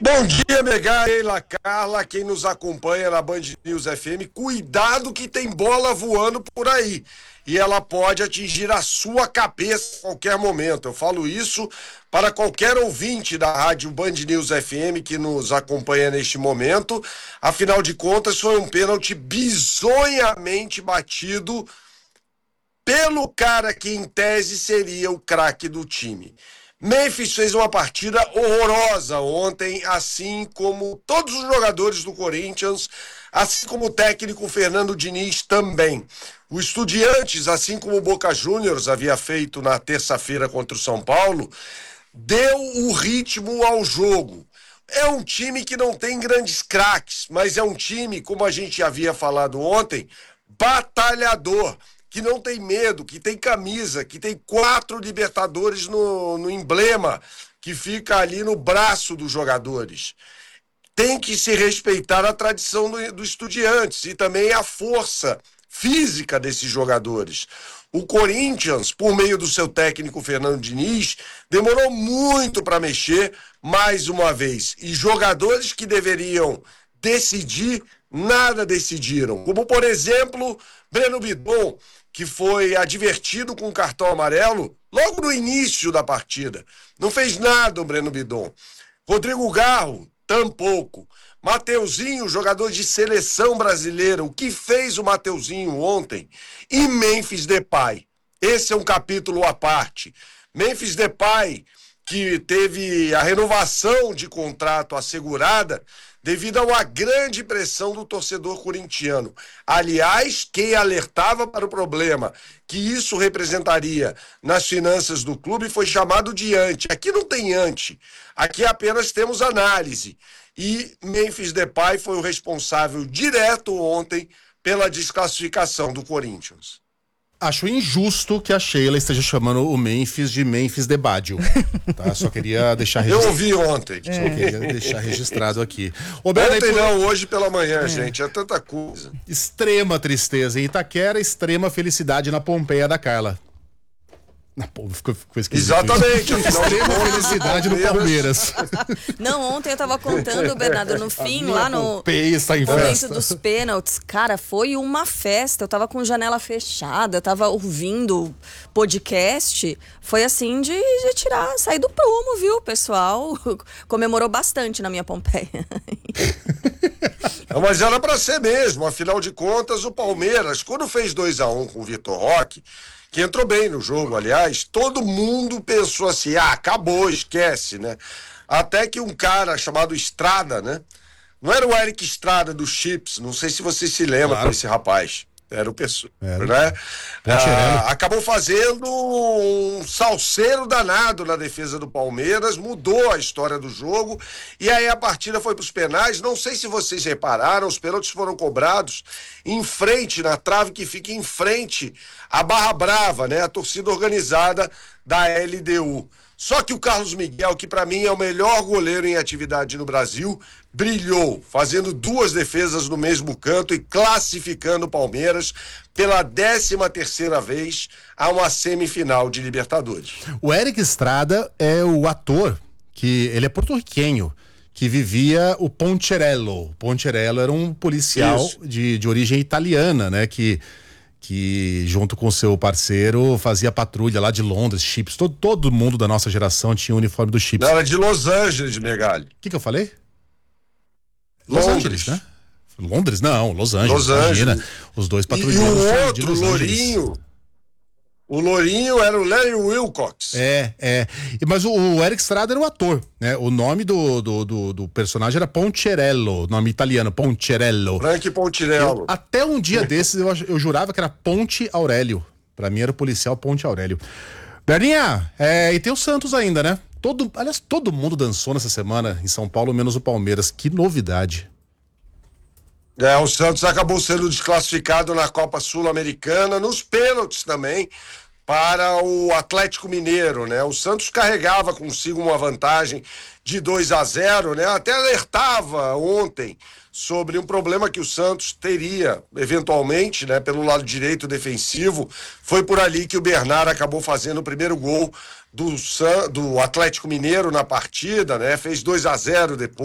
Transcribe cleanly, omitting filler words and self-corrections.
Bom dia, Megaila, Carla, quem nos acompanha na Band News FM. Cuidado que tem bola voando por aí e ela pode atingir a sua cabeça a qualquer momento. Eu falo isso para qualquer ouvinte da rádio Band News FM que nos acompanha neste momento. Afinal de contas, foi um pênalti bizonhamente batido pelo cara que em tese seria o craque do time. Memphis fez uma partida horrorosa ontem, assim como todos os jogadores do Corinthians, assim como o técnico Fernando Diniz também. O Estudiantes, assim como o Boca Juniors havia feito na terça-feira contra o São Paulo, deu o ritmo ao jogo. É um time que não tem grandes craques, mas é um time, como a gente havia falado ontem, batalhador, que não tem medo, que tem camisa, que tem 4 Libertadores no emblema, que fica ali no braço dos jogadores. Tem que se respeitar a tradição do Estudiantes e também a força física desses jogadores. O Corinthians, por meio do seu técnico Fernando Diniz, demorou muito para mexer mais uma vez. E jogadores que deveriam decidir, nada decidiram. Como, por exemplo, Breno Bidon, que foi advertido com cartão amarelo logo no início da partida. Não fez nada o Breno Bidon. Rodrigo Garro, tampouco. Mateuzinho, jogador de seleção brasileira. O que fez o Mateuzinho ontem? E Memphis Depay. Esse é um capítulo à parte. Memphis Depay, que teve a renovação de contrato assegurada devido a uma grande pressão do torcedor corintiano. Aliás, quem alertava para o problema que isso representaria nas finanças do clube foi chamado de ante. Aqui não tem ante, aqui apenas temos análise. E Memphis Depay foi o responsável direto ontem pela desclassificação do Corinthians. Acho injusto que a Sheila esteja chamando o Memphis de Memphis Debádio, tá? Só queria deixar registrado. Eu ouvi ontem. Só queria deixar registrado aqui. Ontem não, hoje pela manhã, gente. É tanta coisa. Extrema tristeza em Itaquera, extrema felicidade na Pompeia da Carla. Ficou exatamente. Extrema felicidade no Palmeiras. Não, ontem eu tava contando, Bernardo, no fim, lá no momento dos pênaltis. Cara, foi uma festa. Eu tava com janela fechada, tava ouvindo podcast. Foi assim de sair do prumo, viu? O pessoal comemorou bastante na minha Pompeia. Mas era pra ser mesmo. Afinal de contas, o Palmeiras, quando fez 2-1 com o Vitor Roque, que entrou bem no jogo, aliás, todo mundo pensou assim, acabou, esquece, né? Até que um cara chamado Estrada, né? Não era o Eric Estrada do Chips, não sei se você se lembra desse rapaz. Era o pessoal, né? Acabou fazendo um salseiro danado na defesa do Palmeiras, mudou a história do jogo, e aí a partida foi para os penais. Não sei se vocês repararam, os pênaltis foram cobrados em frente, na trave que fica em frente à Barra Brava, né? A torcida organizada da LDU. Só que o Carlos Miguel, que para mim é o melhor goleiro em atividade no Brasil, brilhou, fazendo 2 defesas no mesmo canto e classificando o Palmeiras pela 13ª vez a uma semifinal de Libertadores. O Eric Estrada é o ator, que ele é porto-riquenho, que vivia o Poncherello. Poncherello era um policial de origem italiana, né, que junto com seu parceiro fazia patrulha lá de Londres, Chips. Todo mundo da nossa geração tinha o uniforme do Chips. Não, era de Los Angeles, Megali. O que eu falei? Los Angeles, né? Londres? Não, Los Angeles. Imagina, os dois patrulheiros. E o outro, o Lourinho era o Larry Wilcox. Mas o Eric Estrada era o ator, né? O nome do personagem era Poncherello, nome italiano, Poncherello. Frank Poncherello. Até um dia desses eu jurava que era Ponte Aurélio. Pra mim era o policial Ponte Aurélio. Berninha, e tem o Santos ainda, né? Todo mundo dançou nessa semana em São Paulo, menos o Palmeiras. Que novidade. O Santos acabou sendo desclassificado na Copa Sul-Americana, nos pênaltis também, para o Atlético Mineiro, né? O Santos carregava consigo uma vantagem de 2-0, né? Até alertava ontem sobre um problema que o Santos teria, eventualmente, né? Pelo lado direito defensivo. Foi por ali que o Bernard acabou fazendo o primeiro gol do Atlético Mineiro na partida, né? Fez 2-0 depois.